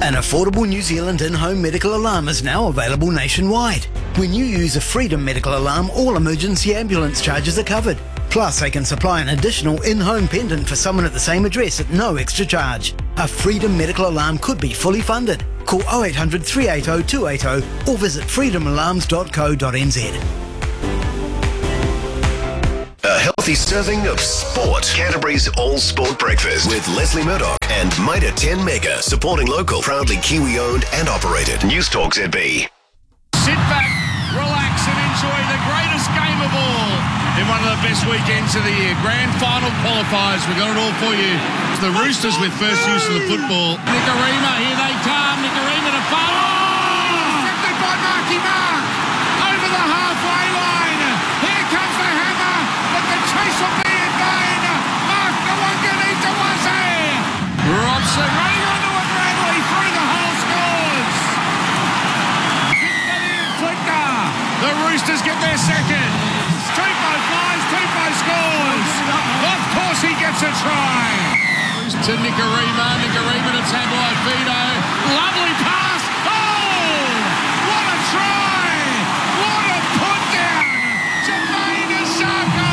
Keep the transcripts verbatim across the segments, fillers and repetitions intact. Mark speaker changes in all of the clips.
Speaker 1: An affordable New Zealand in-home medical alarm is now available nationwide. When you use a Freedom medical alarm, all emergency ambulance charges are covered. Plus, they can supply an additional in-home pendant for someone at the same address at no extra charge. A Freedom medical alarm could be fully funded. Call oh eight hundred, three eight oh, two eight oh or visit freedom alarms dot co dot n z.
Speaker 2: A healthy serving of sport. Canterbury's All Sport Breakfast with Leslie Murdoch and Mitre ten Mega, supporting local, proudly Kiwi-owned and operated. News Talk Z B.
Speaker 3: Sit back, relax and enjoy the greatest game of all in one of the best weekends of the year. Grand final qualifiers. We've got it all for you. It's the Roosters with first use of the football. Nicarima, here they come. Nicarima to far. Oh! Intercepted by Marky Mark. Over the halfway line. Here comes the hammer, but the chase will be in vain. Mark Nawangani-Tawase. Robson running onto it, Bradley through the hole, scores. Flicker. The Roosters get their second. Tupou flies, Tupou scores. Of course he gets a try. To Nicarima, Nicarima to Tabuai-Fidow. Lovely pass. Oh! What a try! What a put down! Jermaine Asako.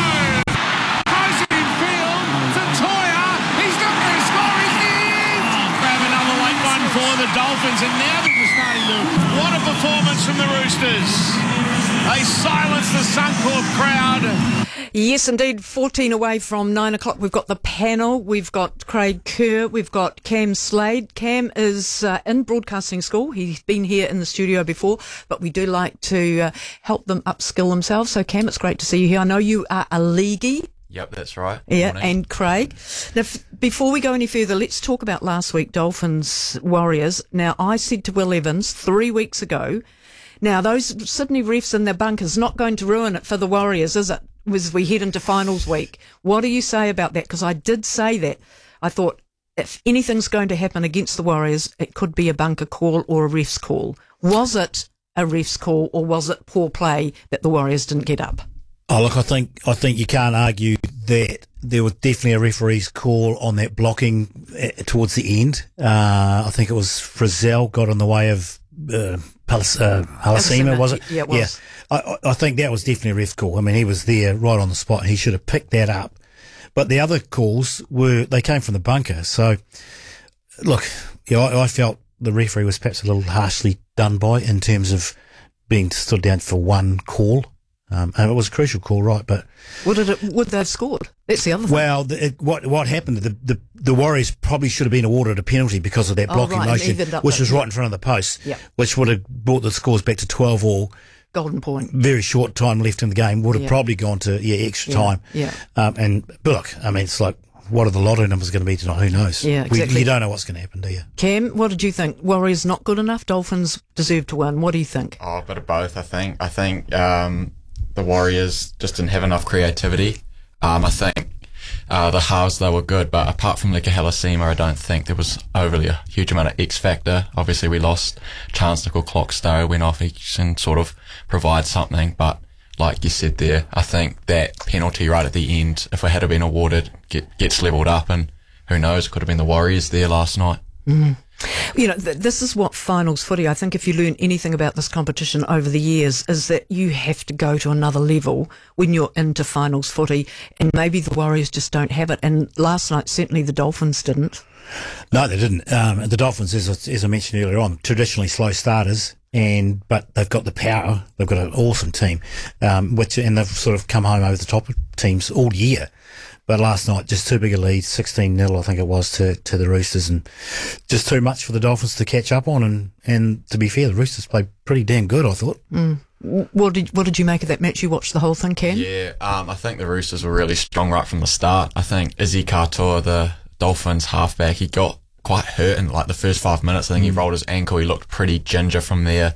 Speaker 3: Closing in field to Toya. He's not going to score, is he? Oh, grab another late one for the Dolphins, and now they're starting to. What a performance from the Roosters. They silence the Suncorp crowd.
Speaker 4: Yes, indeed. fourteen away from nine o'clock. We've got the panel. We've got Craig Kerr. We've got Cam Slade. Cam is uh, in broadcasting school. He's been here in the studio before, but we do like to uh, help them upskill themselves. So, Cam, it's great to see you here. I know you are a leaguey.
Speaker 5: Yep, that's right.
Speaker 4: Yeah,
Speaker 5: Morning.
Speaker 4: and Craig. Now, f- before we go any further, let's talk about last week, Dolphins Warriors. Now, I said to Will Evans three weeks ago, now those Sydney refs in their bunkers not going to ruin it for the Warriors, is it? As we head into finals week. What do you say about that? Because I did say that. I thought if anything's going to happen against the Warriors, it could be a bunker call or a ref's call. Was it a ref's call or was it poor play that the Warriors didn't get up?
Speaker 6: Oh, look, I think I think you can't argue that there was definitely a referee's call on that blocking uh, towards the end. Uh, I think it was Frizzell got in the way of uh, Palas- uh, Halasima, was it?
Speaker 4: Yeah, it was.
Speaker 6: Yeah. I, I think that was definitely a ref call. I mean, he was there right on the spot. He should have picked that up. But the other calls were, they came from the bunker. So, look, yeah, I, I felt the referee was perhaps a little harshly done by in terms of being stood down for one call. Um, and it was a crucial call, right? But
Speaker 4: would it? Would they have scored? That's the other thing.
Speaker 6: Well, the, it, what what happened? The, the the Warriors probably should have been awarded a penalty because of that
Speaker 4: Oh,
Speaker 6: blocking
Speaker 4: right,
Speaker 6: motion,
Speaker 4: evened up
Speaker 6: which
Speaker 4: the-
Speaker 6: was right in front of the post,
Speaker 4: Yep.
Speaker 6: which would have brought the scores back to twelve all.
Speaker 4: Golden point.
Speaker 6: Very short time left in the game. Would have
Speaker 4: Yeah.
Speaker 6: probably gone to yeah extra
Speaker 4: Yeah,
Speaker 6: time.
Speaker 4: yeah.
Speaker 6: Um, and but look, I mean, it's like, what are the lotto numbers going to be tonight? Who knows?
Speaker 4: Yeah,
Speaker 6: We-
Speaker 4: exactly.
Speaker 6: you don't know what's going to happen, do you?
Speaker 4: Cam, what did you think? Warriors not good enough? Dolphins deserve to win. What do you think?
Speaker 5: Oh, a bit of both, I think. I think um, the Warriors just didn't have enough creativity. Um, I think uh, the halves, they were good, but apart from like a Halasima, I don't think there was overly a huge amount of X factor. Obviously, we lost Chance Nickel, Clockstow went off. He can sort of provide something, but like you said there, I think that penalty right at the end, if it had been awarded, get, gets levelled up, and who knows, could have been the Warriors there last night.
Speaker 4: Mm-hmm. You know, th- this is what finals footy, I think if you learn anything about this competition over the years, is that you have to go to another level when you're into finals footy, and maybe the Warriors just don't have it. And last night, certainly the Dolphins didn't.
Speaker 6: No, they didn't. Um, the Dolphins, as, as I mentioned earlier on, traditionally slow starters, and but they've got the power. They've got an awesome team, um, which and they've sort of come home over the top of teams all year. But last night, just too big a lead, sixteen nil, I think it was, to, to the Roosters, and just too much for the Dolphins to catch up on. And, and to be fair, the Roosters played pretty damn good, I thought.
Speaker 4: Mm. What did what did you make of that match? You watched the whole thing, Ken?
Speaker 5: Yeah, um, I think the Roosters were really strong right from the start. I think Izzy Katoa, the Dolphins halfback, he got quite hurt in like the first five minutes. I think mm. he rolled his ankle. He looked pretty ginger from there.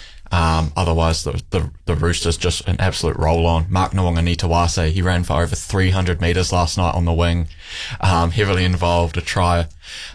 Speaker 5: Um, otherwise, the, the the Roosters just an absolute roll on. Mark Nawangani-Tawase, he ran for over three hundred metres last night on the wing, um, heavily involved, a try.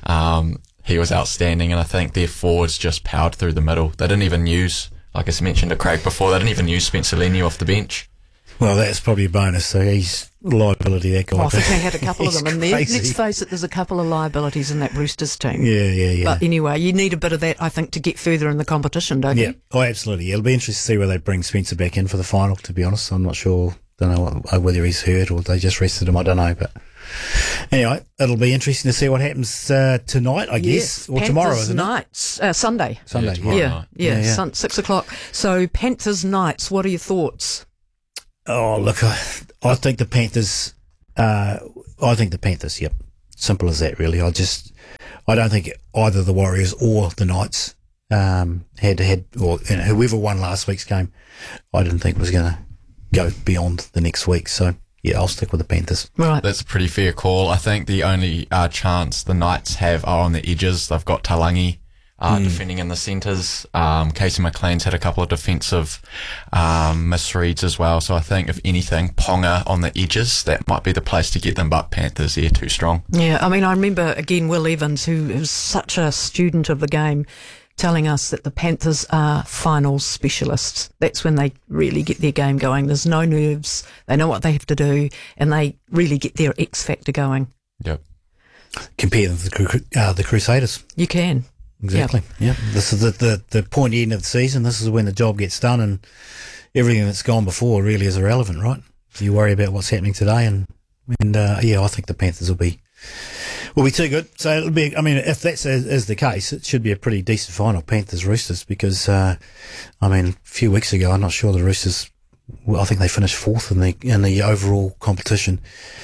Speaker 5: Um, he was outstanding, and I think their forwards just powered through the middle. They didn't even use, like I mentioned to Craig before, they didn't even use Spencer Leniu off the bench.
Speaker 6: Well, that's probably a bonus. So he's a liability, that guy.
Speaker 4: Oh, I think they had a couple of
Speaker 6: He's
Speaker 4: them in there.
Speaker 6: crazy.
Speaker 4: Let's face it, there's a couple of liabilities in that Roosters team.
Speaker 6: Yeah, yeah, yeah.
Speaker 4: But anyway, you need a bit of that, I think, to get further in the competition, don't
Speaker 6: yeah,
Speaker 4: you?
Speaker 6: oh, absolutely. It'll be interesting to see whether they bring Spencer back in for the final, to be honest. I'm not sure. Don't know what, whether he's hurt or they just rested him. I don't know. But anyway, it'll be interesting to see what happens uh, tonight, I guess.
Speaker 4: Yes,
Speaker 6: Or
Speaker 4: Panthers
Speaker 6: tomorrow, isn't
Speaker 4: nights, uh, Sunday.
Speaker 6: it? Sunday,
Speaker 5: Yeah,
Speaker 6: yeah.
Speaker 5: tomorrow.
Speaker 4: Yeah,
Speaker 5: night.
Speaker 4: yeah,
Speaker 6: Yeah, yeah.
Speaker 4: Sun, six o'clock. So Panthers nights, what are your thoughts?
Speaker 6: Oh, look, I, I think the Panthers, uh, I think the Panthers, yep. Simple as that, really. I just, I don't think either the Warriors or the Knights um, had, had, or you know, whoever won last week's game, I didn't think was going to go beyond the next week. So, yeah, I'll stick with the Panthers.
Speaker 4: Right.
Speaker 5: That's a pretty fair call. I think the only uh, chance the Knights have are on the edges. They've got Talangi uh, defending in the centres. Um, Casey McLean's had a couple of defensive um, misreads as well. So I think, if anything, Ponga on the edges, that might be the place to get them. But Panthers, yeah, too strong.
Speaker 4: Yeah, I mean, I remember, again, Will Evans, who is such a student of the game, telling us that the Panthers are finals specialists. That's when they really get their game going. There's no nerves. They know what they have to do, and they really get their X factor going.
Speaker 5: Yep.
Speaker 6: Compare them to the, Cru- uh, the Crusaders.
Speaker 4: You can.
Speaker 6: Exactly. Yeah. This is the, the, the point end of the season. This is when the job gets done, and everything that's gone before really is irrelevant, right? You worry about what's happening today, and and uh, yeah, I think the Panthers will be will be too good. So it'll be. I mean, if that's is, is the case, it should be a pretty decent final, Panthers Roosters, because uh, I mean, a few weeks ago, I'm not sure the Roosters. Well, I think they finished fourth in the in the overall competition.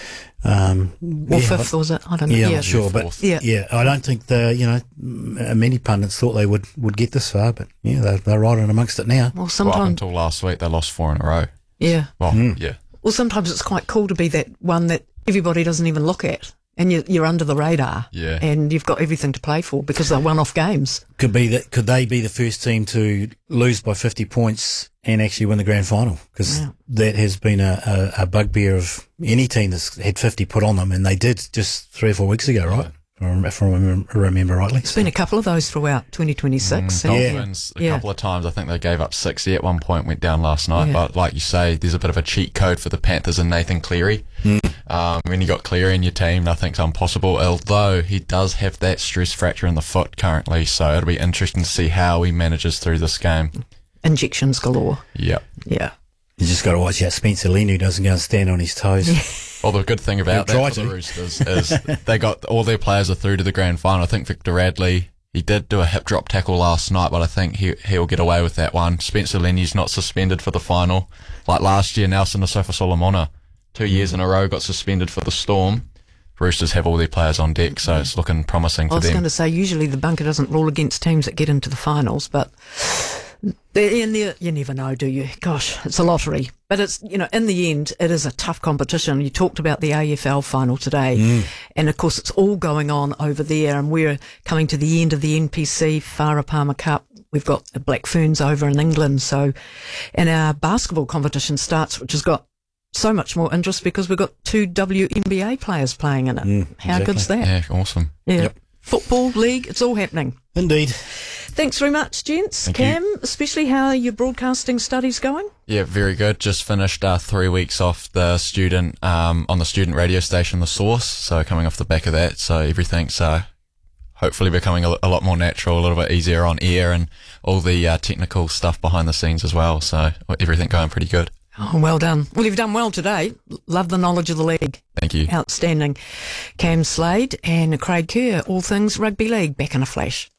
Speaker 6: Um,
Speaker 4: Or
Speaker 6: yeah,
Speaker 4: fifth, was it? I don't know.
Speaker 6: Yeah, I'm
Speaker 4: Yeah,
Speaker 6: not sure, but
Speaker 5: fourth.
Speaker 4: Yeah.
Speaker 6: yeah, I don't think the you know m- many pundits thought they would, would get this far, but yeah, they're, they're right in amongst it now.
Speaker 4: Well,
Speaker 5: Well, up
Speaker 4: sometimes,
Speaker 5: until last week, they lost four in a row.
Speaker 4: yeah.
Speaker 5: Well, yeah.
Speaker 4: Well, sometimes it's quite cool to be that one that everybody doesn't even look at, and you're, you're under the radar.
Speaker 5: Yeah.
Speaker 4: And you've got everything to play for because they're one-off games.
Speaker 6: Could be that could they be the first team to lose by fifty points and actually win the grand final? Because
Speaker 4: Yeah.
Speaker 6: that has been a, a, a bugbear of any team that's had fifty put on them, and they did just three or four weeks ago, right? If I rem- If I remember, remember rightly.
Speaker 4: There's been a couple of those throughout twenty twenty-six.
Speaker 5: Mm,
Speaker 4: haven't there?
Speaker 5: Dolphins, a
Speaker 4: Yeah.
Speaker 5: couple of times, I think they gave up sixty at one point, went down last night.
Speaker 4: Yeah.
Speaker 5: But like you say, there's a bit of a cheat code for the Panthers and Nathan Cleary. Um, when you got Cleary in your team, nothing's impossible, although he does have that stress fracture in the foot currently. So it'll be interesting to see how he manages through this game.
Speaker 4: Injections galore.
Speaker 5: Yep.
Speaker 4: Yeah.
Speaker 6: You just got to watch out Spencer Lenu doesn't go and stand on his toes.
Speaker 5: Well, the good thing about
Speaker 6: He'll try
Speaker 5: that for
Speaker 6: to.
Speaker 5: the Roosters is they got all their players are through to the grand final. I think Victor Radley, he did do a hip drop tackle last night, but I think he, he'll get away with that one. Spencer Lenu's not suspended for the final. Like last year, Nelson Asofa Solomona, two years in a row, got suspended for the Storm. Roosters have all their players on deck, so it's looking promising
Speaker 4: I
Speaker 5: for
Speaker 4: was
Speaker 5: them.
Speaker 4: going to say, usually the bunker doesn't rule against teams that get into the finals, but they're in there, you never know, do you? Gosh, it's a lottery. But it's, you know, in the end, it is a tough competition. You talked about the A F L final today, and of course, it's all going on over there, and we're coming to the end of the N P C Farah Palmer Cup. We've got the Black Ferns over in England, so, and our basketball competition starts, which has got so much more interest because we've got two W N B A players playing in it. How
Speaker 6: exactly.
Speaker 4: good's that?
Speaker 5: Yeah, awesome.
Speaker 4: Yeah. Football, league, it's all happening.
Speaker 6: Indeed.
Speaker 4: Thanks very much, gents.
Speaker 5: Thank
Speaker 4: Cam,
Speaker 5: you.
Speaker 4: especially how are your broadcasting studies going?
Speaker 5: Yeah, very good. Just finished uh, three weeks off the student um, on the student radio station, The Source. So coming off the back of that, so everything's uh, hopefully becoming a, a lot more natural, a little bit easier on air, and all the uh, technical stuff behind the scenes as well. So everything going pretty good.
Speaker 4: Oh, well done. Well, you've done well today. Love the knowledge of the league.
Speaker 5: Thank you.
Speaker 4: Outstanding. Cam Slade and Craig Kerr, all things rugby league, back in a flash.